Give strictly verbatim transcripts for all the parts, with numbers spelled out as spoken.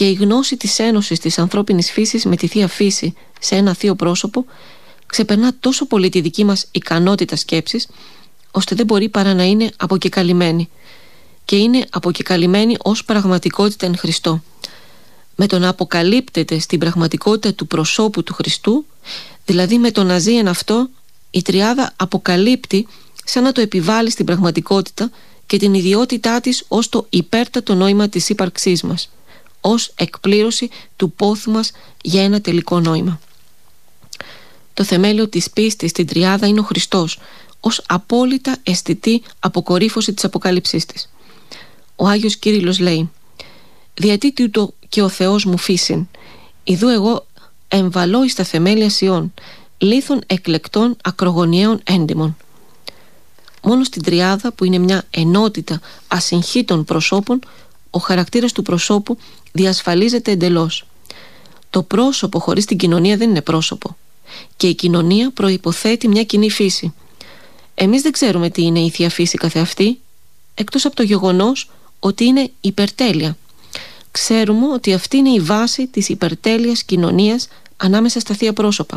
και η γνώση της ένωσης της ανθρώπινης φύσης με τη Θεία Φύση σε ένα θείο πρόσωπο ξεπερνά τόσο πολύ τη δική μας ικανότητα σκέψης, ώστε δεν μπορεί παρά να είναι αποκεκαλυμμένη, και είναι αποκεκαλυμμένη ως πραγματικότητα εν Χριστώ. Με το να αποκαλύπτεται στην πραγματικότητα του προσώπου του Χριστού, δηλαδή με το να ζει εν αυτό, η Τριάδα αποκαλύπτει σαν να το επιβάλλει στην πραγματικότητα και την ιδιότητά της ως το υπέρτατο νόημα της ύπαρξής μας, ως εκπλήρωση του πόθου μας για ένα τελικό νόημα. Το θεμέλιο της πίστης στην Τριάδα είναι ο Χριστός, ως απόλυτα αισθητή αποκορύφωση της αποκάλυψής της. Ο Άγιος Κύριλλος λέει: «Διατί τούτο και ο Θεός μου φύσιν, ιδού εγώ εμβαλώ εις τα θεμέλια Σιών, λίθων εκλεκτών ακρογωνιαίων έντιμων». Μόνο στην Τριάδα, που είναι μια ενότητα ασυγχύτων προσώπων, ο χαρακτήρας του προσώπου διασφαλίζεται εντελώς. Το πρόσωπο χωρίς την κοινωνία δεν είναι πρόσωπο, και η κοινωνία προϋποθέτει μια κοινή φύση. Εμείς δεν ξέρουμε τι είναι η Θεία Φύση καθεαυτή, εκτός από το γεγονός ότι είναι υπερτέλεια. Ξέρουμε ότι αυτή είναι η βάση της υπερτέλειας κοινωνίας ανάμεσα στα θεία πρόσωπα.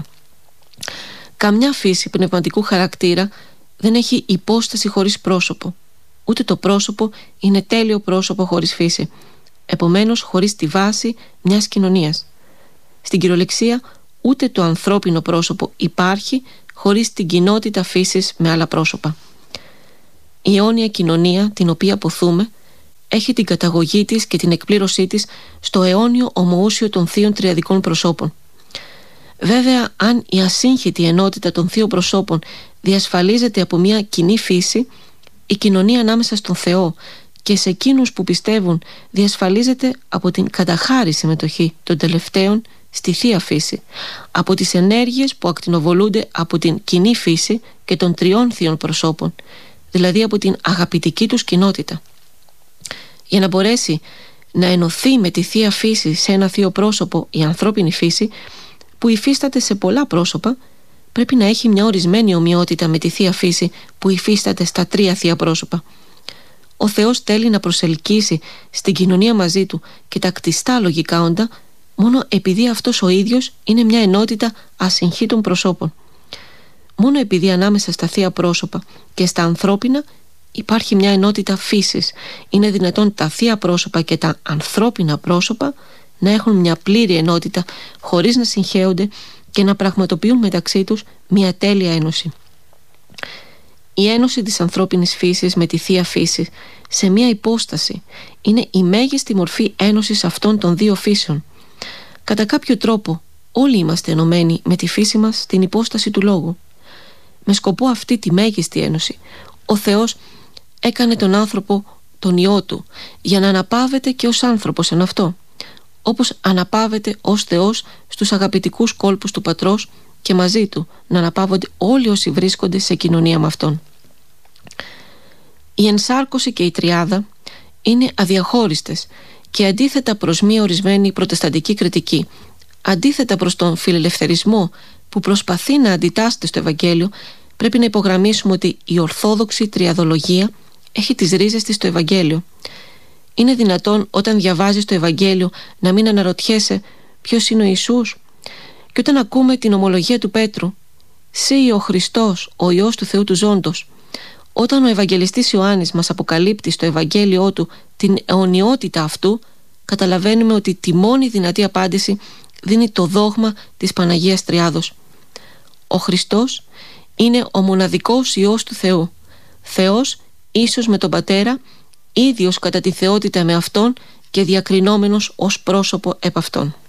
Καμιά φύση πνευματικού χαρακτήρα δεν έχει υπόσταση χωρίς πρόσωπο. Ούτε το πρόσωπο είναι τέλειο πρόσωπο χωρίς φύση, επομένως χωρίς τη βάση μιας κοινωνίας. Στην κυριολεξία, ούτε το ανθρώπινο πρόσωπο υπάρχει χωρίς την κοινότητα φύσης με άλλα πρόσωπα. Η αιώνια κοινωνία, την οποία αποθούμε, έχει την καταγωγή της και την εκπλήρωσή της στο αιώνιο ομοούσιο των θείων τριαδικών προσώπων. Βέβαια, αν η ασύγχυτη ενότητα των θείων προσώπων διασφαλίζεται από μια κοινή φύση, η κοινωνία ανάμεσα στον Θεό και σε εκείνους που πιστεύουν διασφαλίζεται από την καταχάρη συμμετοχή των τελευταίων στη Θεία Φύση, από τις ενέργειες που ακτινοβολούνται από την κοινή φύση και των τριών θείων προσώπων, δηλαδή από την αγαπητική τους κοινότητα. Για να μπορέσει να ενωθεί με τη Θεία Φύση σε ένα θείο πρόσωπο η ανθρώπινη φύση, που υφίσταται σε πολλά πρόσωπα, πρέπει να έχει μια ορισμένη ομοιότητα με τη Θεία Φύση που υφίσταται στα τρία θεία πρόσωπα. Ο Θεός θέλει να προσελκύσει στην κοινωνία μαζί του και τα κτιστά λογικά όντα, μόνο επειδή αυτός ο ίδιος είναι μια ενότητα ασυγχύτων προσώπων. Μόνο επειδή ανάμεσα στα θεία πρόσωπα και στα ανθρώπινα υπάρχει μια ενότητα φύσης, είναι δυνατόν τα θεία πρόσωπα και τα ανθρώπινα πρόσωπα να έχουν μια πλήρη ενότητα χωρίς να συγχέονται και να πραγματοποιούν μεταξύ τους μια τέλεια ένωση. Η ένωση της ανθρώπινης φύσης με τη Θεία Φύση σε μια υπόσταση είναι η μέγιστη μορφή ένωσης αυτών των δύο φύσεων. Κατά κάποιο τρόπο όλοι είμαστε ενωμένοι με τη φύση μας στην υπόσταση του Λόγου. Με σκοπό αυτή τη μέγιστη ένωση, ο Θεός έκανε τον άνθρωπο τον Υιό Του για να αναπαύεται και ως άνθρωπος εν αυτό, όπως αναπαύεται ως Θεός στους αγαπητικούς κόλπους του Πατρός, και μαζί Του να αναπαύονται όλοι όσοι βρίσκονται σε κοινωνία με Αυτόν. Η ενσάρκωση και η Τριάδα είναι αδιαχώριστες και αντίθετα προς μία ορισμένη προτεσταντική κριτική, αντίθετα προς τον φιλελευθερισμό που προσπαθεί να αντιτάσσεται στο Ευαγγέλιο, πρέπει να υπογραμμίσουμε ότι η ορθόδοξη τριαδολογία έχει τις ρίζες της στο Ευαγγέλιο. Είναι δυνατόν όταν διαβάζεις το Ευαγγέλιο να μην αναρωτιέσαι ποιος είναι ο Ιησούς? Και όταν ακούμε την ομολογία του Πέτρου, «Συ ο Χριστός, ο Υιός του Θεού του Ζώντος», όταν ο Ευαγγελιστής Ιωάννης μας αποκαλύπτει στο Ευαγγέλιό του την αιωνιότητα αυτού, καταλαβαίνουμε ότι τη μόνη δυνατή απάντηση δίνει το δόγμα της Παναγίας Τριάδος. Ο Χριστός είναι ο μοναδικός Υιός του Θεού, Θεός ίσως με τον Πατέρα, ίδιος κατά τη θεότητα με Αυτόν και διακρινόμενος ως πρόσωπο επ' Αυτόν.